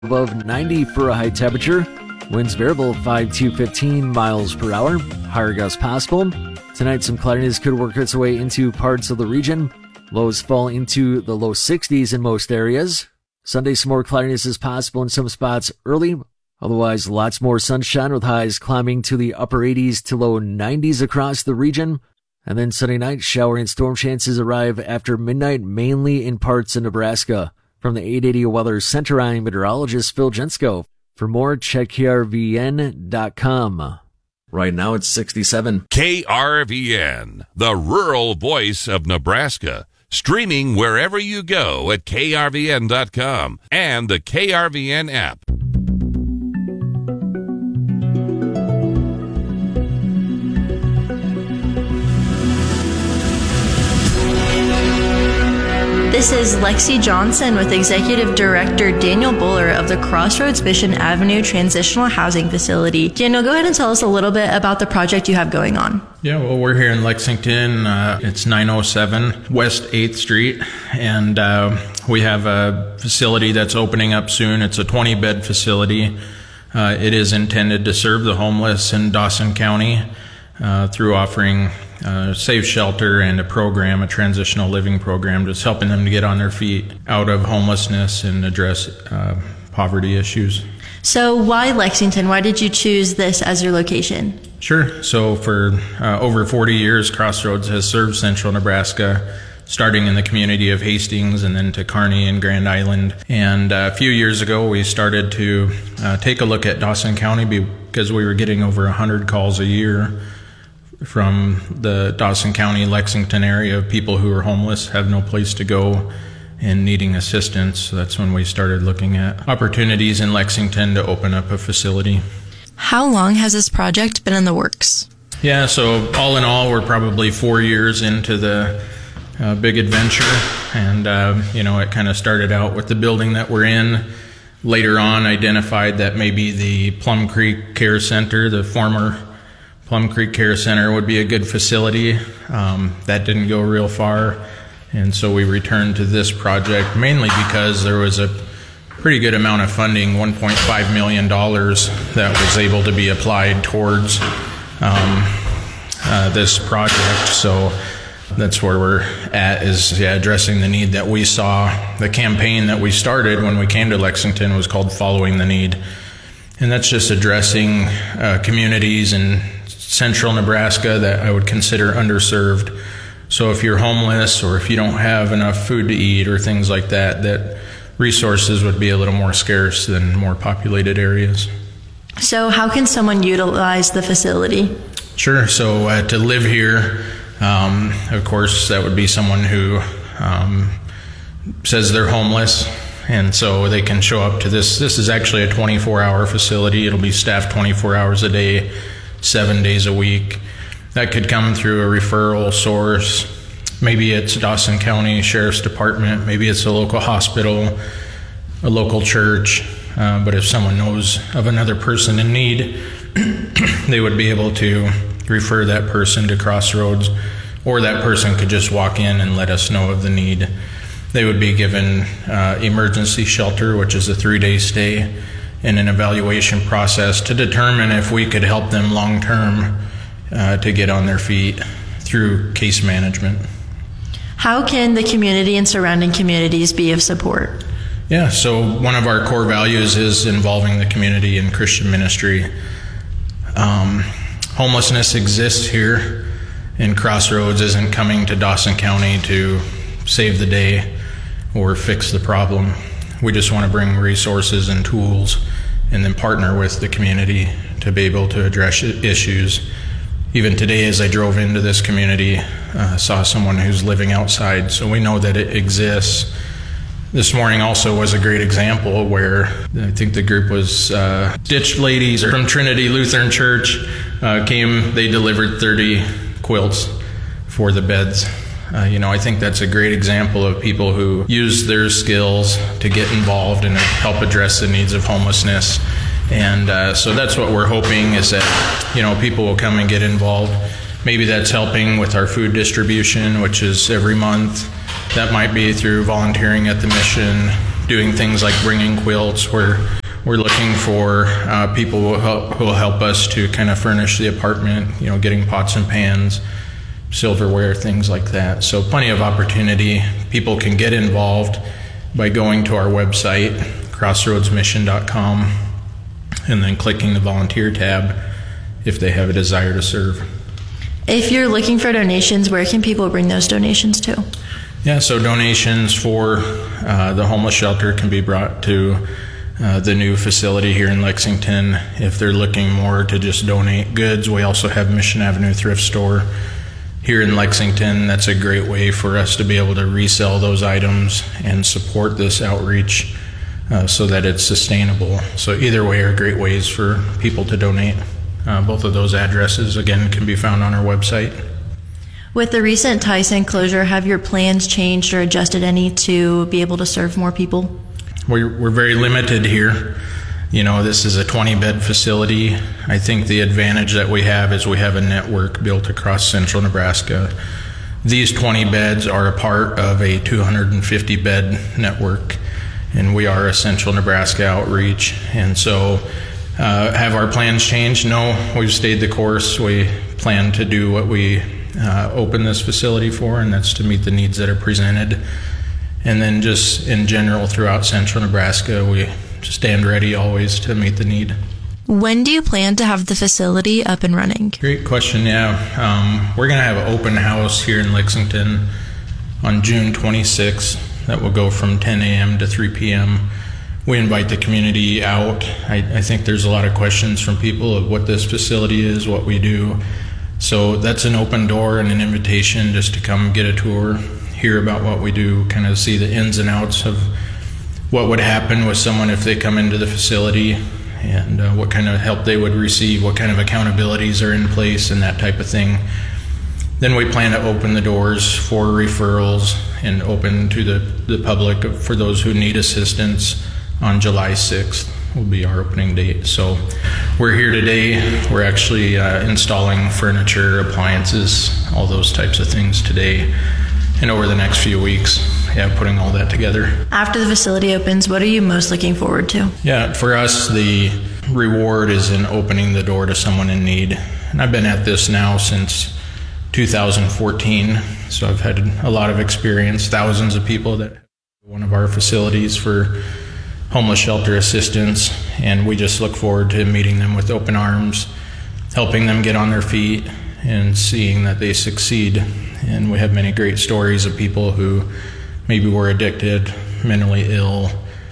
above 90 for a high temperature. Winds variable 5 to 15 miles per hour. Higher gusts possible. Tonight, some cloudiness could work its way into parts of the region. Lows fall into the low 60s in most areas. Sunday, some more cloudiness is possible in some spots early. Otherwise, lots more sunshine with highs climbing to the upper 80s to low 90s across the region. And then Sunday night, shower and storm chances arrive after midnight, mainly in parts of Nebraska. From the 880 Weather Center, I'm meteorologist Phil Jensko. For more, check krvn.com. Right now, it's 67. KRVN, the rural voice of Nebraska. Streaming wherever you go at krvn.com and the KRVN app. This is Lexi Johnson with Executive Director Daniel Buller of the Crossroads Mission Avenue Transitional Housing Facility. Daniel, go ahead and tell us a little bit about the project you have going on. Yeah, well, we're here in Lexington. It's 907 West 8th Street, and we have a facility that's opening up soon. It's a 20-bed facility. It is intended to serve the homeless in Dawson County through offering safe shelter and a program, a transitional living program, just helping them to get on their feet out of homelessness and address poverty issues. So why Lexington? Why did you choose this as your location? Sure. So for over 40 years, Crossroads has served central Nebraska, starting in the community of Hastings and then to Kearney and Grand Island. And a few years ago, we started to take a look at Dawson County because we were getting over 100 calls a year from the Dawson County, Lexington area of people who are homeless, have no place to go, and needing assistance. So that's when we started looking at opportunities in Lexington to open up a facility. How long has this project been in the works? Yeah, so all in all, we're probably 4 years into the big adventure. And, it kind of started out with the building that we're in. Later on, identified that maybe the Plum Creek Care Center, the former Plum Creek Care Center, would be a good facility. That didn't go real far, and so we returned to this project mainly because there was a pretty good amount of funding, $1.5 million, that was able to be applied towards this project. So that's where we're at, is addressing the need that we saw. The campaign that we started when we came to Lexington was called Following the Need, and that's just addressing communities in central Nebraska that I would consider underserved. So if you're homeless or if you don't have enough food to eat or things like that, that resources would be a little more scarce than more populated areas. So how can someone utilize the facility? Sure. So to live here, of course, that would be someone who says they're homeless, and so they can show up to this. This is actually a 24-hour facility. It'll be staffed 24 hours a day, 7 days a week. That could come through a referral source. Maybe it's Dawson County Sheriff's Department. Maybe it's a local hospital, a local church. But if someone knows of another person in need, they would be able to refer that person to Crossroads, or that person could just walk in and let us know of the need. They would be given emergency shelter, which is a 3-day stay, and an evaluation process to determine if we could help them long-term to get on their feet through case management. How can the community and surrounding communities be of support? Yeah, so one of our core values is involving the community in Christian ministry. Homelessness exists here, and Crossroads isn't coming to Dawson County to save the day or fix the problem. We just want to bring resources and tools and then partner with the community to be able to address issues. Even today, as I drove into this community, saw someone who's living outside, so we know that it exists. This morning also was a great example where I think the group was Ditched Ladies from Trinity Lutheran Church came. They delivered 30 quilts for the beds. I think that's a great example of people who use their skills to get involved and help address the needs of homelessness. And so that's what we're hoping, is that, people will come and get involved. Maybe that's helping with our food distribution, which is every month. That might be through volunteering at the mission, doing things like bringing quilts. We're looking for people who will help us to kind of furnish the apartment, getting pots and pans, silverware, things like that. So plenty of opportunity. People can get involved by going to our website, crossroadsmission.com, and then clicking the volunteer tab if they have a desire to serve. If you're looking for donations, where can people bring those donations to? Yeah, so donations for the homeless shelter can be brought to the new facility here in Lexington. If they're looking more to just donate goods, we also have Mission Avenue Thrift Store here in Lexington. That's a great way for us to be able to resell those items and support this outreach so that it's sustainable. So either way are great ways for people to donate. Both of those addresses, again, can be found on our website. With the recent Tyson closure, have your plans changed or adjusted any to be able to serve more people? We're very limited here. This is a 20-bed facility. I think the advantage that we have is we have a network built across central Nebraska. These 20 beds are a part of a 250-bed network, and we are a central Nebraska outreach. And so have our plans changed? No, we've stayed the course. We plan to do what we open this facility for, and that's to meet the needs that are presented. And then just in general throughout central Nebraska, we stand ready always to meet the need. When do you plan to have the facility up and running? Great question, yeah. We're going to have an open house here in Lexington on June 26th that will go from 10 a.m. to 3 p.m. We invite the community out. I think there's a lot of questions from people of what this facility is, what we do. So that's an open door and an invitation just to come get a tour, hear about what we do, kind of see the ins and outs of what would happen with someone if they come into the facility, and what kind of help they would receive, what kind of accountabilities are in place, and that type of thing. Then we plan to open the doors for referrals and open to the public for those who need assistance on July 6th will be our opening date. So we're here today. We're actually installing furniture, appliances, all those types of things today. And over the next few weeks, putting all that together. After the facility opens, what are you most looking forward to? Yeah, for us, the reward is in opening the door to someone in need. And I've been at this now since 2014, so I've had a lot of experience, thousands of people that have one of our facilities for homeless shelter assistance, and we just look forward to meeting them with open arms, helping them get on their feet, and seeing that they succeed. And we have many great stories of people who maybe were addicted, mentally ill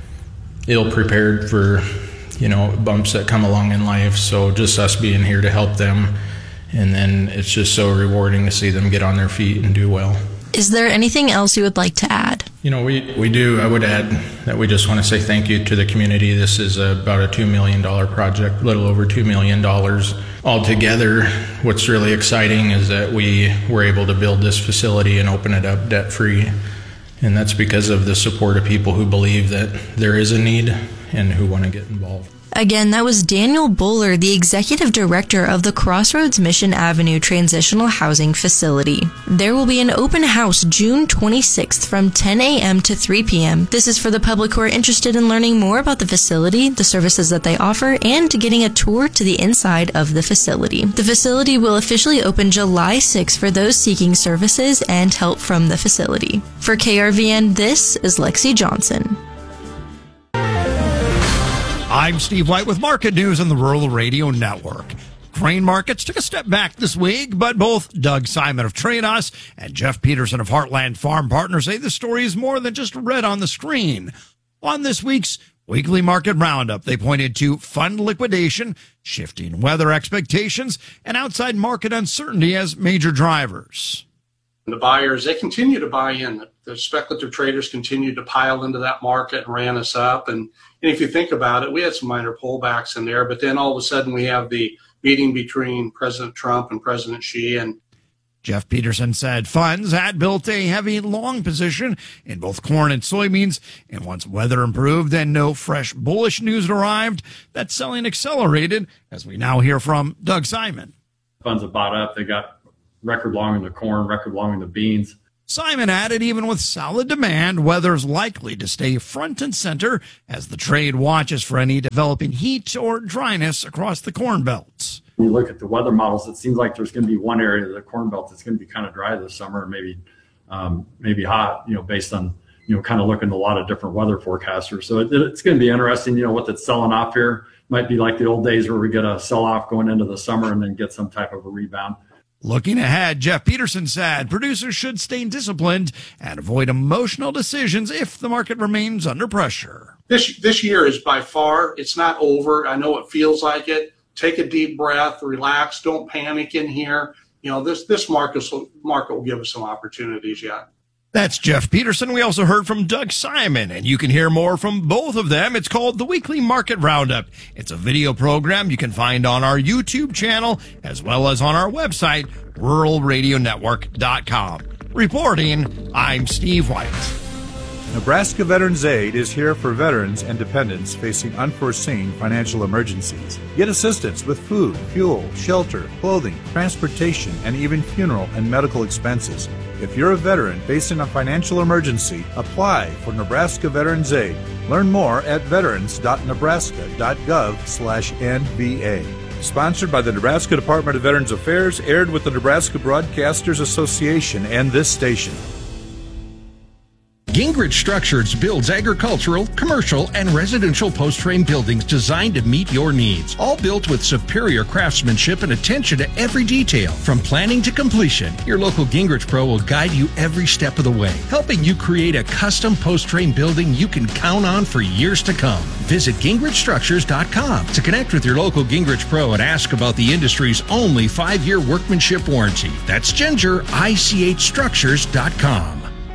prepared for, bumps that come along in life. So just us being here to help them. And then it's just so rewarding to see them get on their feet and do well. Is there anything else you would like to add? We do. I would add that we just want to say thank you to the community. This is about a $2 million project, a little over $2 million altogether. What's really exciting is that we were able to build this facility and open it up debt-free. And that's because of the support of people who believe that there is a need and who want to get involved. Again, that was Daniel Buller, the Executive Director of the Crossroads Mission Avenue Transitional Housing Facility. There will be an open house June 26th from 10 a.m. to 3 p.m. This is for the public who are interested in learning more about the facility, the services that they offer, and getting a tour to the inside of the facility. The facility will officially open July 6th for those seeking services and help from the facility. For KRVN, this is Lexi Johnson. I'm Steve White with Market News on the Rural Radio Network. Grain markets took a step back this week, but both Doug Simon of Trade-Us and Jeff Peterson of Heartland Farm Partners say the story is more than just red on the screen. On this week's weekly market roundup, they pointed to fund liquidation, shifting weather expectations, and outside market uncertainty as major drivers. The buyers, they continue to buy in. The speculative traders continue to pile into that market and ran us up. And if you think about it, we had some minor pullbacks in there, but then all of a sudden we have the meeting between President Trump and President Xi. And Jeff Peterson said funds had built a heavy long position in both corn and soybeans, and once weather improved and no fresh bullish news arrived, that selling accelerated, as we now hear from Doug Simon. Funds have bought up. They got record long in the corn, record long in the beans. Simon added, even with solid demand, weather's likely to stay front and center as the trade watches for any developing heat or dryness across the Corn Belts. When you look at the weather models, it seems like there's going to be one area of the Corn Belt that's going to be kind of dry this summer, maybe hot, based on, kind of looking at a lot of different weather forecasters. So it's going to be interesting, what that's selling off here. Might be like the old days where we get a sell-off going into the summer and then get some type of a rebound. Looking ahead, Jeff Peterson said producers should stay disciplined and avoid emotional decisions if the market remains under pressure. This year is by far, it's not over. I know it feels like it. Take a deep breath, relax, don't panic in here. This market will give us some opportunities yet. That's Jeff Peterson. We also heard from Doug Simon, and you can hear more from both of them. It's called the Weekly Market Roundup. It's a video program you can find on our YouTube channel as well as on our website, ruralradionetwork.com. Reporting, I'm Steve White. Nebraska Veterans Aid is here for veterans and dependents facing unforeseen financial emergencies. Get assistance with food, fuel, shelter, clothing, transportation, and even funeral and medical expenses. If you're a veteran facing a financial emergency, apply for Nebraska Veterans Aid. Learn more at veterans.nebraska.gov/NVA. Sponsored by the Nebraska Department of Veterans Affairs, aired with the Nebraska Broadcasters Association and this station. Gingrich Structures builds agricultural, commercial, and residential post-frame buildings designed to meet your needs. All built with superior craftsmanship and attention to every detail. From planning to completion, your local Gingrich Pro will guide you every step of the way, helping you create a custom post-frame building you can count on for years to come. Visit GingrichStructures.com to connect with your local Gingrich Pro and ask about the industry's only 5-year workmanship warranty. That's GingerICHStructures.com.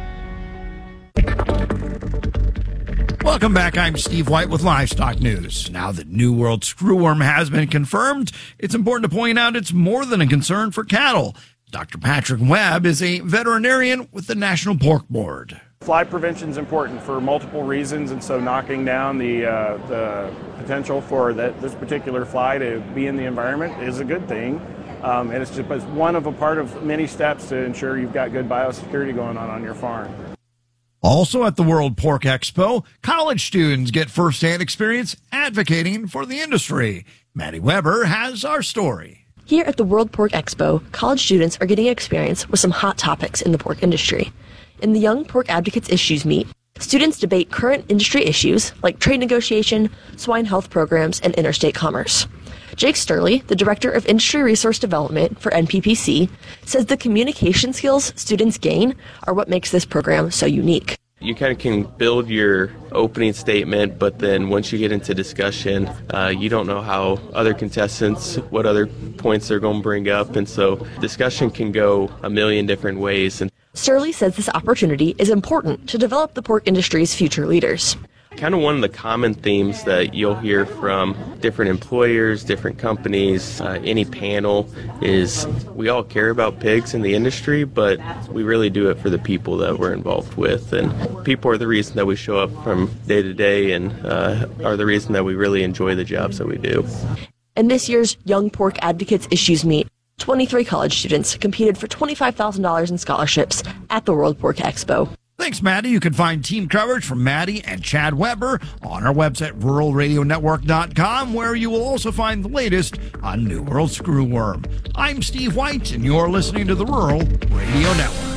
Welcome back. I'm Steve White with Livestock News. Now that New World screwworm has been confirmed, it's important to point out it's more than a concern for cattle. Dr. Patrick Webb is a veterinarian with the National Pork Board. Fly prevention is important for multiple reasons, and so knocking down the potential for this particular fly to be in the environment is a good thing. And it's just one of a part of many steps to ensure you've got good biosecurity going on your farm. Also at the World Pork Expo, college students get firsthand experience advocating for the industry. Maddie Weber has our story. Here at the World Pork Expo, college students are getting experience with some hot topics in the pork industry. In the Young Pork Advocates Issues Meet, students debate current industry issues like trade negotiation, swine health programs, and interstate commerce. Jake Sturley, the Director of Industry Resource Development for NPPC, says the communication skills students gain are what makes this program so unique. You kind of can build your opening statement, but then once you get into discussion, you don't know how other contestants, what other points they're going to bring up, and so discussion can go a million different ways. And Sturley says this opportunity is important to develop the pork industry's future leaders. Kind of one of the common themes that you'll hear from different employers, different companies, any panel is we all care about pigs in the industry, but we really do it for the people that we're involved with. And people are the reason that we show up from day to day and are the reason that we really enjoy the jobs that we do. In this year's Young Pork Advocates Issues Meet, 23 college students competed for $25,000 in scholarships at the World Pork Expo. Thanks, Maddie. You can find team coverage from Maddie and Chad Weber on our website, ruralradionetwork.com, where you will also find the latest on New World screwworm. I'm Steve White, and you're listening to the Rural Radio Network.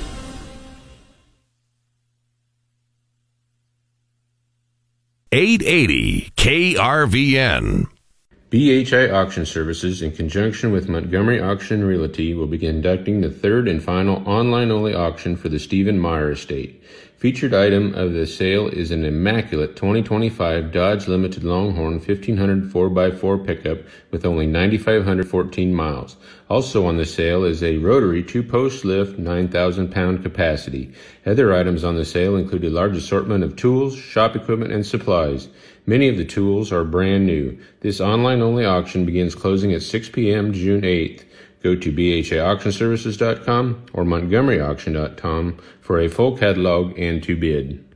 .880 KRVN. BHI Auction Services, in conjunction with Montgomery Auction Realty, will be conducting the third and final online-only auction for the Stephen Meyer estate. Featured item of the sale is an immaculate 2025 Dodge Limited Longhorn 1500 4x4 pickup with only 9,514 miles. Also on the sale is a rotary 2-post lift, 9,000-pound capacity. Other items on the sale include a large assortment of tools, shop equipment, and supplies. Many of the tools are brand new. This online-only auction begins closing at 6 p.m. June 8th. Go to bhiauctionservices.com or montgomeryauction.com for a full catalog and to bid.